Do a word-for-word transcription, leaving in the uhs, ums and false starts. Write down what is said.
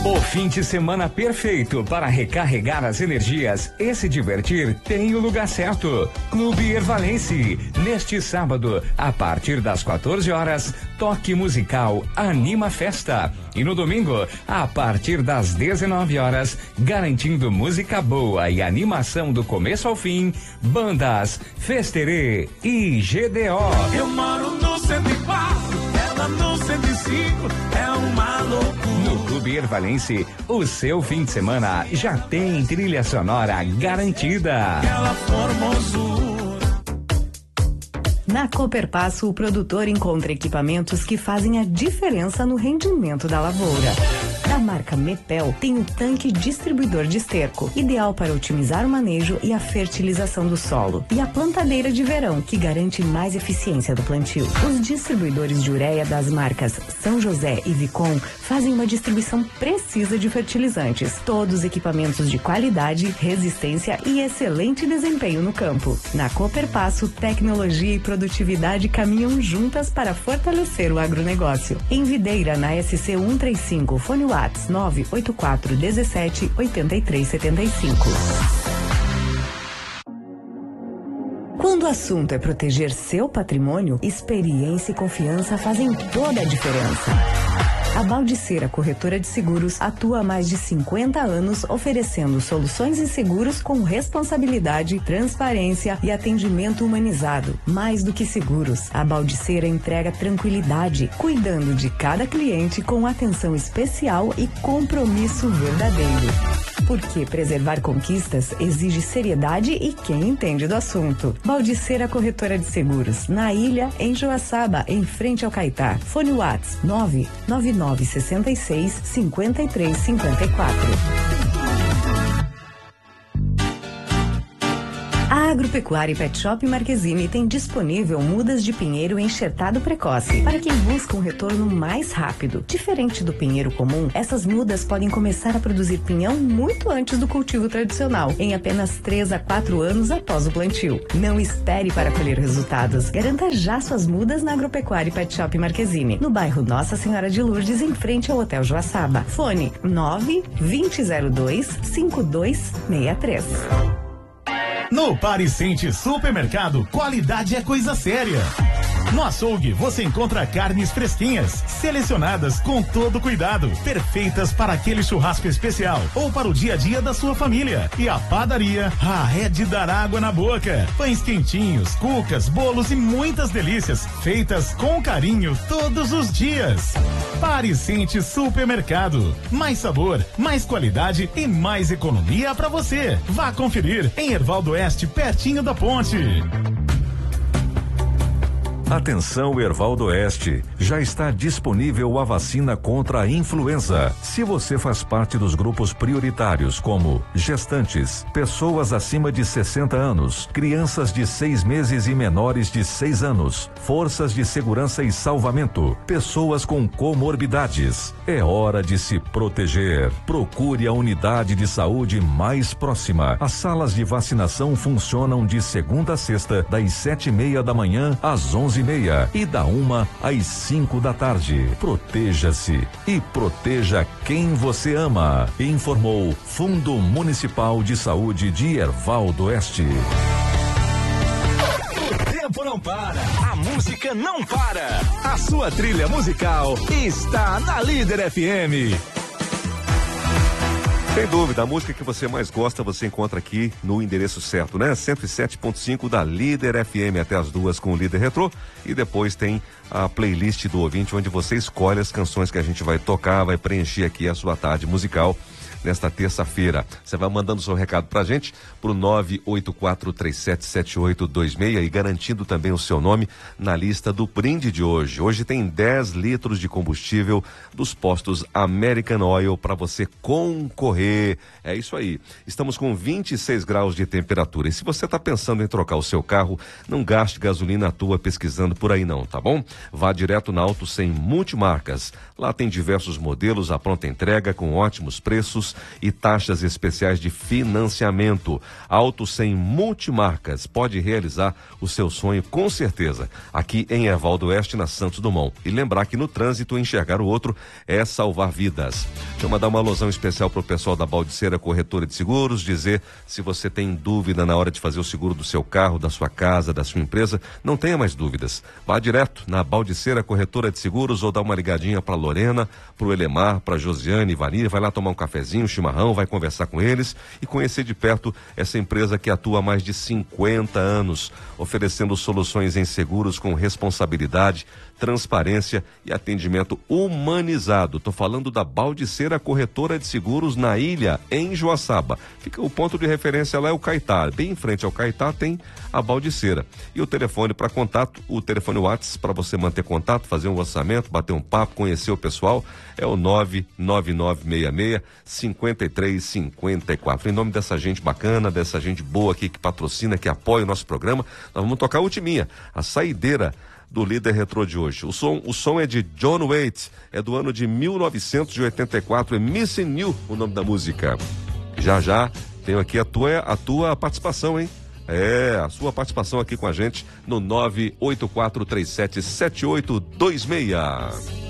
O fim de semana perfeito para recarregar as energias e se divertir tem o lugar certo. Clube Ervalense. Neste sábado, a partir das quatorze horas, toque musical Anima Festa. E no domingo, a partir das dezenove horas, garantindo música boa e animação do começo ao fim, bandas Festerê e G D O. Eu moro no cento e quatro, ela no cento e cinco, é uma loucura. No Clube Ervalense, o seu fim de semana já tem trilha sonora garantida. Aquela formosura. Na Cooperpasso, o produtor encontra equipamentos que fazem a diferença no rendimento da lavoura. Da marca Mepel, tem o tanque distribuidor de esterco, ideal para otimizar o manejo e a fertilização do solo. E a plantadeira de verão, que garante mais eficiência do plantio. Os distribuidores de ureia das marcas São José e Vicom fazem uma distribuição precisa de fertilizantes. Todos equipamentos de qualidade, resistência e excelente desempenho no campo. Na Cooperpasso, tecnologia e produtividade caminham juntas para fortalecer o agronegócio. Em Videira, na S C cento e trinta e cinco, fone WhatsApp nove oito quatro um sete oito três sete cinco. Quando o assunto é proteger seu patrimônio, experiência e confiança fazem toda a diferença. A Baldiceira Corretora de Seguros atua há mais de cinquenta anos oferecendo soluções em seguros com responsabilidade, transparência e atendimento humanizado. Mais do que seguros, a Baldiceira entrega tranquilidade, cuidando de cada cliente com atenção especial e compromisso verdadeiro. Porque preservar conquistas exige seriedade e quem entende do assunto. Baldiceira Corretora de Seguros, na Ilha, em Joaçaba, em frente ao Caetá. Fone WhatsApp nove nove nove seis seis cinco três cinco quatro. A Agropecuária e Pet Shop Marquezine tem disponível mudas de pinheiro enxertado precoce para quem busca um retorno mais rápido. Diferente do pinheiro comum, essas mudas podem começar a produzir pinhão muito antes do cultivo tradicional, em apenas três a quatro anos após o plantio. Não espere para colher resultados. Garanta já suas mudas na Agropecuária e Pet Shop Marquezine, no bairro Nossa Senhora de Lourdes, em frente ao Hotel Joaçaba. Fone nove dois zero dois cinco dois seis três. No Pariscente Supermercado, qualidade é coisa séria. No açougue, você encontra carnes fresquinhas, selecionadas com todo cuidado, perfeitas para aquele churrasco especial ou para o dia a dia da sua família. E a padaria, ah, é de dar água na boca. Pães quentinhos, cucas, bolos e muitas delícias, feitas com carinho todos os dias. Pariscente Supermercado, mais sabor, mais qualidade e mais economia para você. Vá conferir em Hervaldo Oeste, pertinho da ponte. Atenção, Hervaldo Oeste, já está disponível a vacina contra a influenza. Se você faz parte dos grupos prioritários, como gestantes, pessoas acima de sessenta anos, crianças de seis meses e menores de seis anos, forças de segurança e salvamento, pessoas com comorbidades, é hora de se proteger. Procure a unidade de saúde mais próxima. As salas de vacinação funcionam de segunda a sexta, das sete e meia da manhã às onze e meia e da uma às cinco da tarde. Proteja-se e proteja quem você ama. Informou Fundo Municipal de Saúde de Hervaldo Oeste. O tempo não para, a música não para. A sua trilha musical está na Líder F M. Sem dúvida, a música que você mais gosta você encontra aqui no endereço certo, né? cento e sete ponto cinco da Líder F M até as duas com o Líder Retrô, e depois tem a playlist do ouvinte onde você escolhe as canções que a gente vai tocar, vai preencher aqui a sua tarde musical nesta terça-feira. Você vai mandando seu recado pra gente pro nove oito quatro três sete sete oito dois seis e garantindo também o seu nome na lista do brinde de hoje. Hoje tem dez litros de combustível dos postos American Oil para você concorrer. É isso aí. Estamos com vinte e seis graus de temperatura. E se você está pensando em trocar o seu carro, não gaste gasolina à toa pesquisando por aí não, tá bom? Vá direto na Auto cem Multimarcas. Lá tem diversos modelos à pronta entrega com ótimos preços e taxas especiais de financiamento. Auto cem Multimarcas pode realizar o seu sonho com certeza, aqui em Hervaldo Oeste, na Santos Dumont. E lembrar que no trânsito enxergar o outro é salvar vidas. Deixa eu mandar uma alusão especial pro pessoal da Baldiceira Corretora de Seguros, dizer se você tem dúvida na hora de fazer o seguro do seu carro, da sua casa, da sua empresa, não tenha mais dúvidas. Vá direto na Baldiceira Corretora de Seguros ou dá uma ligadinha pra Lorena, pro Elemar, pra Josiane, Varia, vai lá tomar um cafezinho, um chimarrão, vai conversar com eles e conhecer de perto essa empresa que atua há mais de cinquenta anos, oferecendo soluções em seguros com responsabilidade, transparência e atendimento humanizado. Tô falando da Baldiceira Corretora de Seguros na Ilha, em Joaçaba. Fica o ponto de referência lá é o Caetá. Bem em frente ao Caetá tem a Baldiceira. E o telefone para contato, o telefone WhatsApp para você manter contato, fazer um orçamento, bater um papo, conhecer o pessoal, é o nove nove nove seis seis, cinco três cinco quatro. Em nome dessa gente bacana, dessa gente boa aqui que patrocina, que apoia o nosso programa, nós vamos tocar a ultiminha, a saideira do Líder Retrô de hoje. O som, o som é de John Waite, é do ano de mil novecentos e oitenta e quatro, é Missing You o nome da música. Já já tenho aqui a tua, a tua participação, hein? É, a sua participação aqui com a gente no nove oito quatro três sete sete oito dois seis.